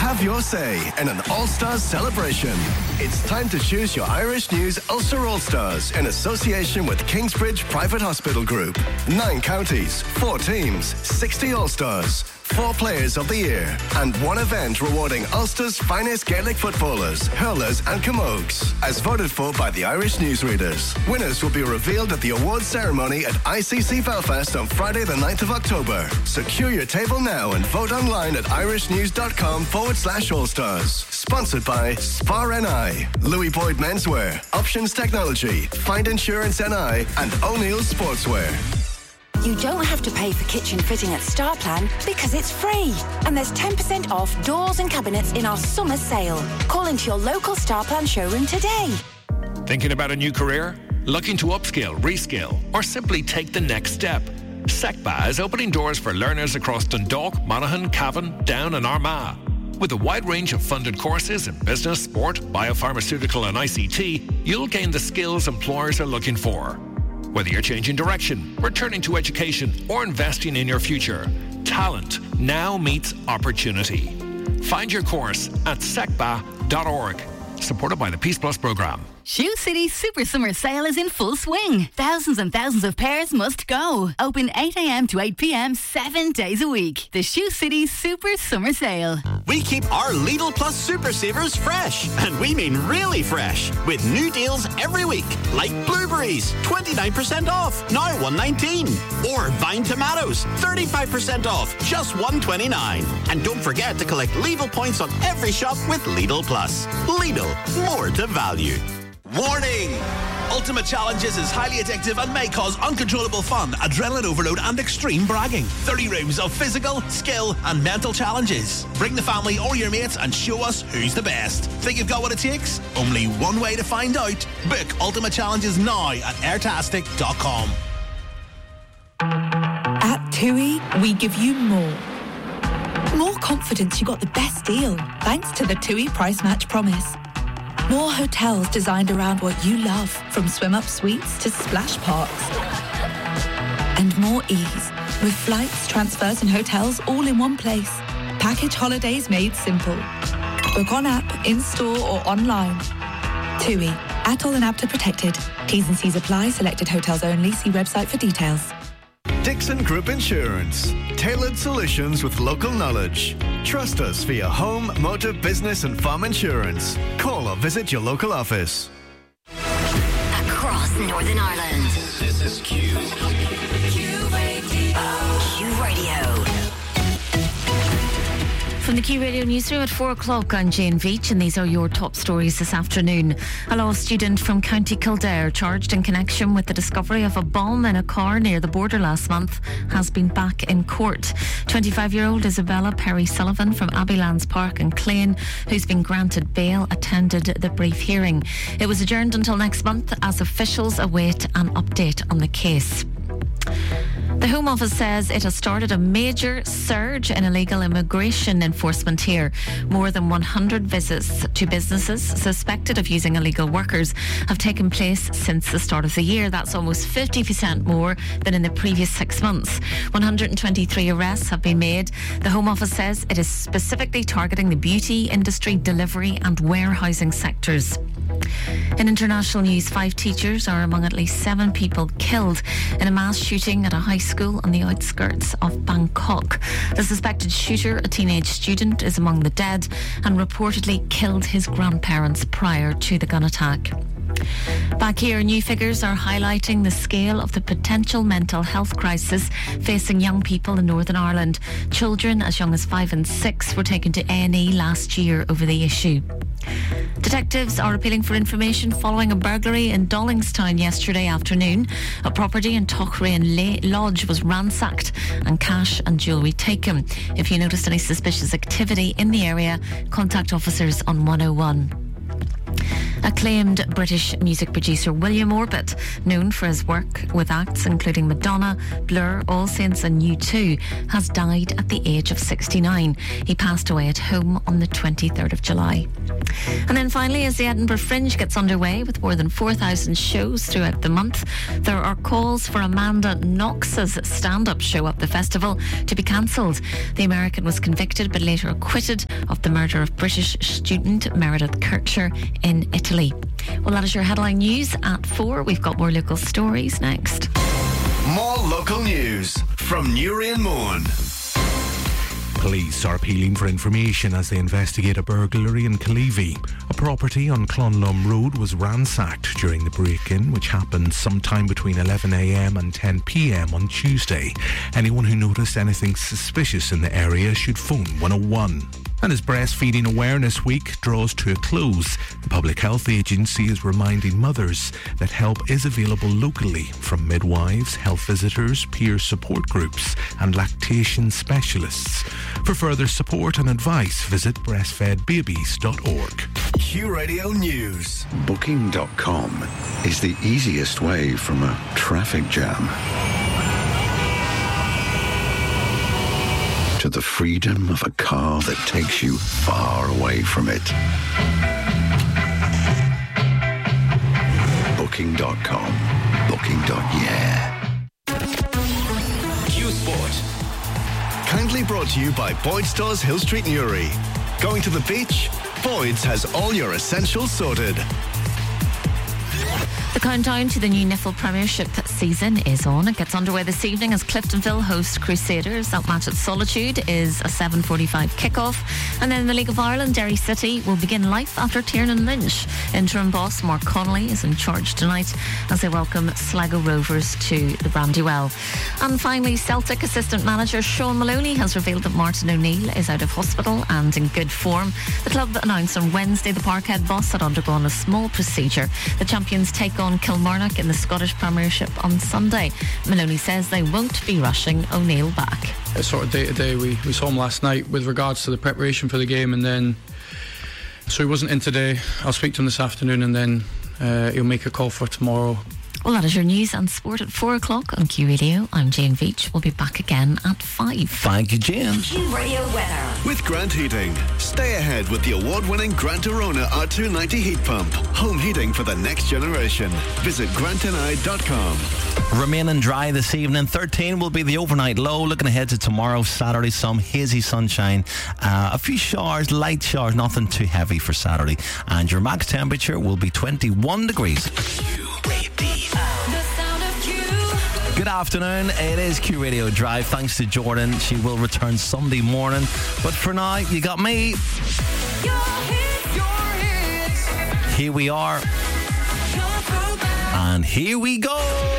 Have your say in an All-Stars celebration. It's time to choose your Irish News Ulster All-Stars in association with Kingsbridge Private Hospital Group. 9 counties, 4 teams, 60 All-Stars, 4 Players of the Year, and 1 event rewarding Ulster's finest Gaelic footballers, hurlers and camogues, as voted for by the Irish newsreaders. Winners will be revealed at the awards ceremony at ICC Belfast on Friday the 9th of October. Secure your table now and vote online at irishnews.com/All-Stars. Sponsored by Spar NI, Louis Boyd Menswear, Options Technology, Find Insurance NI, and O'Neill Sportswear. You don't have to pay for kitchen fitting at StarPlan because it's free. And there's 10% off doors and cabinets in our summer sale. Call into your local StarPlan showroom today. Thinking about a new career? Looking to upskill, reskill, or simply take the next step? SECBA is opening doors for learners across Dundalk, Monaghan, Cavan, Down and Armagh. With a wide range of funded courses in business, sport, biopharmaceutical and ICT, you'll gain the skills employers are looking for. Whether you're changing direction, returning to education, or investing in your future, talent now meets opportunity. Find your course at secba.org. Supported by the Peace Plus programme. Shoe City's Super Summer Sale is in full swing. Thousands and thousands of pairs must go. Open 8 a.m. to 8 p.m. 7 days a week. The Shoe City Super Summer Sale. We keep our Lidl Plus Super Savers fresh. And we mean really fresh. With new deals every week. Like blueberries, 29% off, now $1.19. Or vine tomatoes, 35% off, just $1.29. And don't forget to collect Lidl points on every shop with Lidl Plus. Lidl, more to value. Warning! Ultimate Challenges is highly addictive and may cause uncontrollable fun, adrenaline overload and extreme bragging. 30 rooms of physical, skill and mental challenges. Bring the family or your mates and show us who's the best. Think you've got what it takes? Only one way to find out. Book Ultimate Challenges now at airtastic.com. At TUI, we give you more. More confidence you got the best deal, thanks to the TUI Price Match Promise. More hotels designed around what you love, from swim-up suites to splash parks. And more ease, with flights, transfers and hotels all in one place. Package holidays made simple. Book on app, in-store or online. TUI, ATOL and APTA protected. T's and C's apply. Selected hotels only. See website for details. Dixon Group Insurance. Tailored solutions with local knowledge. Trust us for your home, motor, business and farm insurance. Call or visit your local office. Across Northern Ireland. This is Q. Q Radio. From the Q Radio newsroom at 4 o'clock, I'm Jane Veach, and these are your top stories this afternoon. A law student from County Kildare, charged in connection with the discovery of a bomb in a car near the border last month, has been back in court. 25-year-old Isabella Perry Sullivan from Abbeylands Park in Clane, who's been granted bail, attended the brief hearing. It was adjourned until next month as officials await an update on the case. The Home Office says it has started a major surge in illegal immigration enforcement here. More than 100 visits to businesses suspected of using illegal workers have taken place since the start of the year. That's almost 50% more than in the previous 6 months. 123 arrests have been made. The Home Office says it is specifically targeting the beauty industry, delivery and warehousing sectors. In international news, 5 teachers are among at least 7 people killed in a mass shooting at a high school on the outskirts of Bangkok. The suspected shooter, a teenage student, is among the dead and reportedly killed his grandparents prior to the gun attack. Back here, new figures are highlighting the scale of the potential mental health crisis facing young people in Northern Ireland. Children as young as 5 and 6 were taken to A&E last year over the issue. Detectives are appealing for information following a burglary in Dollingstown yesterday afternoon. A property in Tochrain Lodge was ransacked and cash and jewellery taken. If you noticed any suspicious activity in the area, contact officers on 101. Acclaimed British music producer William Orbit, known for his work with acts including Madonna, Blur, All Saints and U2, has died at the age of 69. He passed away at home on the 23rd of July. And then finally, as the Edinburgh Fringe gets underway with more than 4,000 shows throughout the month, there are calls for Amanda Knox's stand-up show at the festival to be cancelled. The American was convicted but later acquitted of the murder of British student Meredith Kircher in Italy. Well, that is your headline news at 4. We've got more local stories next. More local news from Newry and Moon. Police are appealing for information as they investigate a burglary in Clevey. A property on Clonlum Road was ransacked during the break-in, which happened sometime between 11 a.m. and 10 p.m. on Tuesday. Anyone who noticed anything suspicious in the area should phone 101. And as Breastfeeding Awareness Week draws to a close, the Public Health Agency is reminding mothers that help is available locally from midwives, health visitors, peer support groups and lactation specialists. For further support and advice, visit breastfedbabies.org. Q Radio News. Booking.com is the easiest way from a traffic jam to the freedom of a car that takes you far away from it. Booking.com. Booking.yeah. Q Sport. Kindly brought to you by Boyd's Stores, Hill Street, Newry. Going to the beach? Boyd's has all your essentials sorted. The countdown to the new Niffle Premiership season is on. It gets underway this evening as Cliftonville host Crusaders. That match at Solitude is a 7:45 kickoff. And then in the League of Ireland, Derry City will begin life after Tiernan Lynch. Interim boss Mark Connolly is in charge tonight as they welcome Sligo Rovers to the Brandywell. And finally, Celtic assistant manager Sean Maloney has revealed that Martin O'Neill is out of hospital and in good form. The club announced on Wednesday the Parkhead boss had undergone a small procedure. The champions take on Kilmarnock in the Scottish Premiership on Sunday. Maloney says they won't be rushing O'Neill back. It's sort of day to day. We saw him last night with regards to the preparation for the game, and then so he wasn't in today. I'll speak to him this afternoon, and then he'll make a call for tomorrow. Well, that is your news and sport at 4 o'clock on Q Radio. I'm Jane Veach. We'll be back again at 5. Thank you, Jane. Q Radio weather. With Grant Heating. Stay ahead with the award-winning Grant Arona R290 heat pump. Home heating for the next generation. Visit grantandI.com. Remaining dry this evening. 13 will be the overnight low. Looking ahead to tomorrow, Saturday, some hazy sunshine. A few showers, light showers, nothing too heavy for Saturday. And your max temperature will be 21 degrees. Good afternoon. It is Q Radio Drive. Thanks to Jordan. She will return Sunday morning. But for now, you got me. Here we are. And here we go.